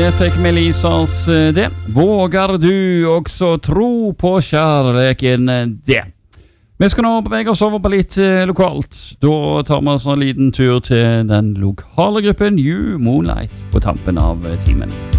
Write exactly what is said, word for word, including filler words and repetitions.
Det fikk Melisas det. Vågar du også tro på kjærleken det? Vi skal nå bevege oss over på litt lokalt. Da tar vi oss en liten tur til den lokale gruppen New Moonlight på tampen av timen.